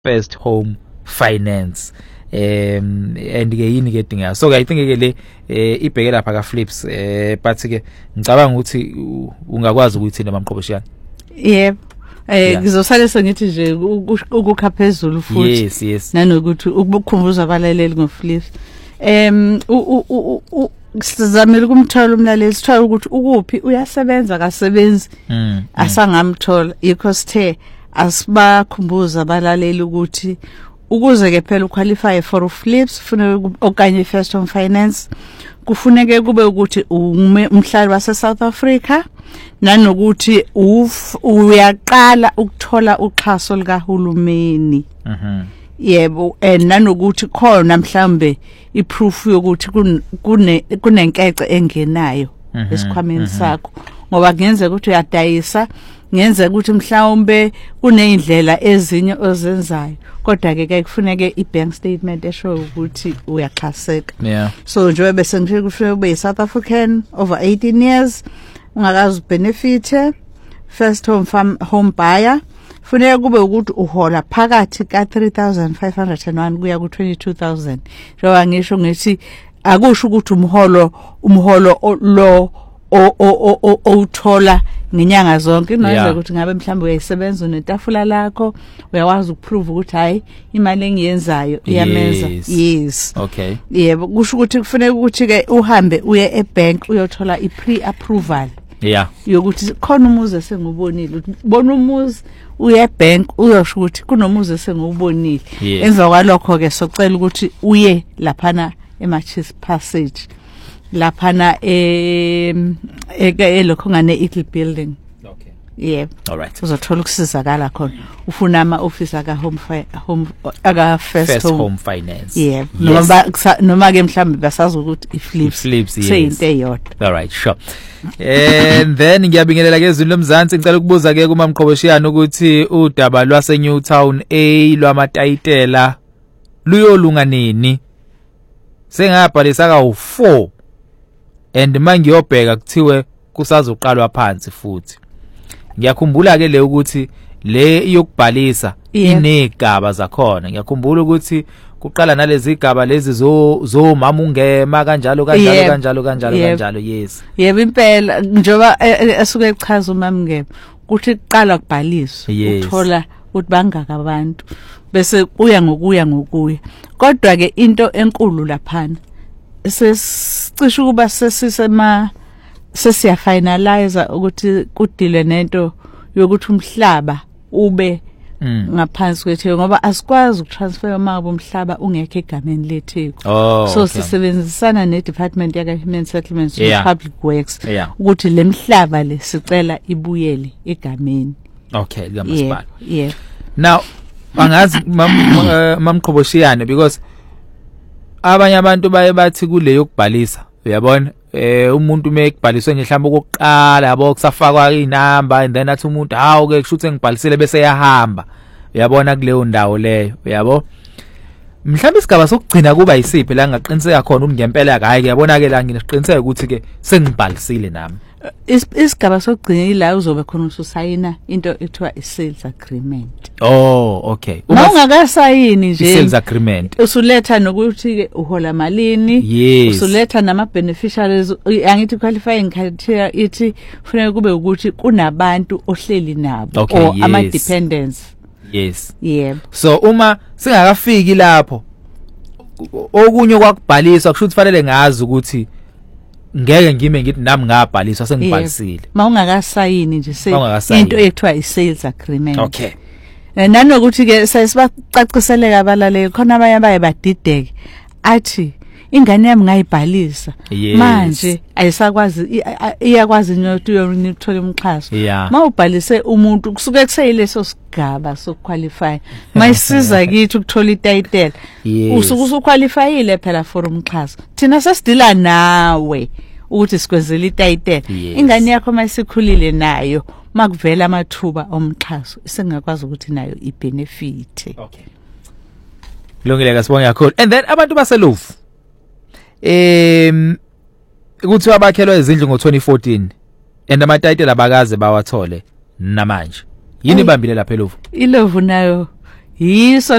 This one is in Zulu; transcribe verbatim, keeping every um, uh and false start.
First Home Finance. Um and ke yini ke dinga. So I think ke le ibheke lapha ka Flips eh but ke ngicabanga ukuthi ungakwazi ukuthi noma mqhobeshiyana. Yebo. Eh ngizosale sengithi nje ukukha phezulu futhi. Yes, yes. Nanokuthi ukukhumbuza abalaleli ngoFlips. Em sizamela ukumthola umlaleli sithola ukuthi ukuphi uyasebenza kasebenzi asangamthola yikho sithe asibakhumbuza abalaleli ukuthi ukuze ke phela uqualify for Flips kufanele okanye First Home Finance kufuneke kube ukuthi umhlali wase South Africa nanokuthi uyaqala ukuthola uxhaso likahulumeni. Mhm. Yebo and nanokuthi khona mhlambe iproof yokuthi kune kunenkece engenayo esikhwameni sakho ngoba kungenzeka ukuthi uyadayisa ngenzeka ukuthi mhlawumbe kunezindlela ezinye ozenzayo kodwa ke kufuneke ibank statement esho ukuthi uyaxhaseka. Yeah. So njengoba bese ngisho kufanele ube South African over eighteen years ungakazi benefit first home farm home buyer funeka kube ukuthi uhola phakathi ka three thousand five hundred one kuya ku twenty-two thousand. Njengoba ngisho ngithi akusho ukuthi umholo umholo lo othola ngenyanga zonke inenza ukuthi ngabe mhlawumbe uyayisebenza netafula lakho uyawazi ukuprove ukuthi hayi imali engiyenzayo iyamenza. Yes. Okay. Yebo kusho ukuthi kufanele ukuthi ke uhambe uye ebank uyothola iPre approval. Yeah. Yokuthi khona umuzi esengubonile ukuthi bona umuzi uye ebank uyosho ukuthi kunomuzi esengubonile. Emva kwalokho ke socela ukuthi uye laphana eMarches Passage laphana eh elokho ngane Eagle Building. Okay. Yeah. All right. Uzothola ukusizakala khona ufuna ama office aka home home aka first, first home. home finance. Yeah. Noma noma ke mhlambe basazi ukuthi iFlips seyinto eyodwa. All right, sure. And then ngiyabingelela ke ezweni lomzansi ngicela ukubuza ke kuma mqhobeshiyana ukuthi udaba lwase Newtown A lwamatayitela luyolunga nini? Sengabhalisa ka u four and mangiyobheka kuthiwe kusazoqalwa phansi futhi. Ngiyakhumbula ke le ukuthi le iyokubhalisa inegaba zakhona. Ngiyakhumbula ukuthi kuqala nalezi igaba lezi zo zo mama ungema kanjalo kanjalo kanjalo kanjalo kanjalo. Yes. Yebo impela njoba asuke echaza umama ungema kuthi kuqala kubhaliswa uthola ukuthi bangaka abantu bese kuya ngokuya ngokuya kodwa ke into enkulu laphana sesicisha kuba sesisema sesiya finalize ukuthi kudilwe nento yokuthi umhlaba ube ngaphansi kwethu ngoba asikwazi ukutransfer manje umhlaba ungekho egameni lethu. Oh, so okay. Sisebenzisana ne department yaka Human Settlements and yeah. Public Works yeah. ukuthi lemhlaba le sicela ibuyele egameni. Okay, ngamasipala. Yeah, yeah. Now angazi mamqhobeshiyane because abanye abantu baye bathi kule yokubhalisa uyabona eh umuntu mekubhaliswe ngihlamba okokuqala yabo kusafakwa inamba and then athi umuntu hawo ke kushuthi ngibhalisile bese yahamba uyabona kuleyo ndawo leyo uyabo mhlawumbe isigaba sokugcina kuba yisiphi la ngaqiniseka khona ukuthi ngempela hayi kuyabona ke la nginiqiniseka ukuthi ke sengibhalisile nami. Isigaba sokugcina ila uzobe khona ususayina into ethiwa i-sales agreement. Oh, okay. Uma ungakasayini nje i-sales agreement usuletha nokuthi ke uhola malini, yes. Usuletha nama beneficiaries angithi qualifying criteria ithi kufanele kube ukuthi kunabantu ohleli nabo okay, or yes. ama dependents. Yes. Yeah. So uma singakafiki lapho okunye kwakubhaliswa kusho ukuthi fanele ngazi ukuthi ngeke ngime ngithi nami ngabhaliswa sengibhalisile. Ma ungakasayini nje into ethiwa i-sales agreement. Okay. Nanokuthi ke sesibacaciseleka abalaleli khona abanye abaye badideke athi ingane yami ngayibhalisa manje ayisakwazi iyakwazi nyothi uyonithola umxhaso. Mawubhalise umuntu kusuke kuseyileso sigaba sokuqualify mayisiza kithi ukuthola ititle usuke usuqualifyile phela for umxhaso thina sesidila nawe ukuthi sikwezela ititle ingane yakho mayisikhulile nayo makuvela amathuba omxhaso isengakwazi ukuthi nayo ibenefit. Okay. Kulungile kasibonga kakhulu and then abantu baselofu em ukuthi wabakhelwa izindlu ngo twenty fourteen and amatayitela abakaze bawathole namanje yini bambile lapha elovu ilovu nayo yiso